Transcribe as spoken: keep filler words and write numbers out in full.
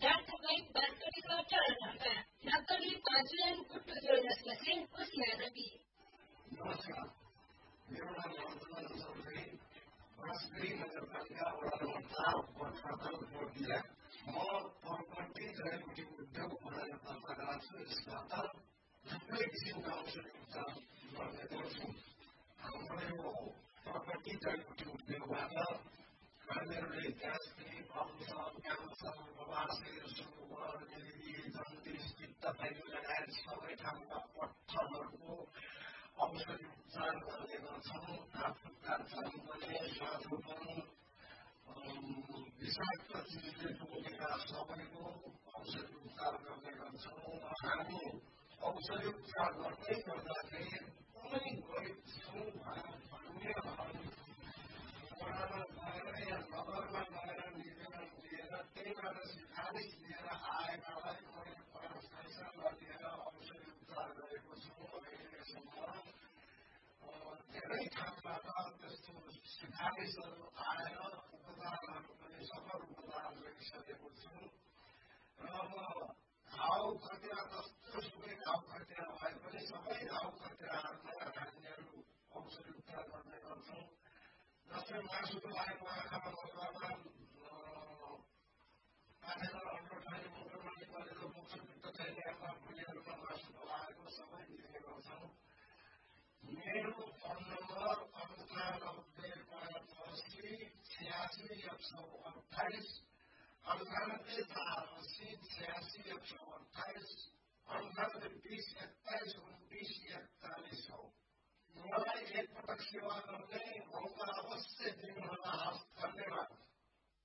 डाक्टरलाई बाटोबाट ढल्का नक्कली पाँचुन कुट्टु जोड्नस् से उस यादवी नमस्कार मेरो नाम रञ्जन चौधरी बस्ती नगरपालिका वडा नम्बर चार पटकथन बोर्डिया म पर्पट्टी जडीबुटी उद्योग महानगरपालिका छु यसबाट थुप्रै किसिमका औषधि उपचार गर्ने गर्छु हाम्रो यो पर्पट्टी जडीबुटी उद्योगबाट मानिसहरूले gastric ulcer cancer बवासिर sugar allergy jaundice पित्तथैली लगायत सबै ठाउँका पत्थरहरूको औषधि उपचार गर्ने गर्छौँ आफूका चम्पने स्वादोपन विषाक्त चिजले टोकेका सबैको औषधि उपचार गर्ने गर्छौँ हामी औषधि उपचार गर्दै गर्दाखेरि एकदमै गरिब छौँ भन्नेहरू वडामा गएर या नगरमा गएर निवेदन दिएर त्यहीबाट सिफारिस लिएर आएकालाई मैले पैसा लिएर औषधि उपचार गरेको छु अहिलेसम्म धेरै ठाउँबाट त्यस्तो सिफारिसहरू आएर उपचारहरू पनि सफल उपचार गरिसकेको छु र अब घाउ खतिरा जस्तोसुकै घाउ खतिरा भए पनि सबै घाउ खतिराहरूमा हामीहरू औषधि उपचार गर्ने गर्छौँ जस्तै मासुको लागेको आँखामा मकरमा पाठेर अन्डरथैली मुखमा निकालेको मुख पित्तथैली आँखा भुँडीहरूमा मासुको लागेको सबै दिने गर्छौँ मेरो फोन नम्बर अन्ठानब्बे पचासी छ्यासी एक सौ अठाइस अन्ठानब्बे चार अस्सी छ्यासी एक सौ अठाइस अन्ठानब्बे बिस एक्काइस उन्तिस एकचालिस हो मलाई एकपटक सेवा गर्ने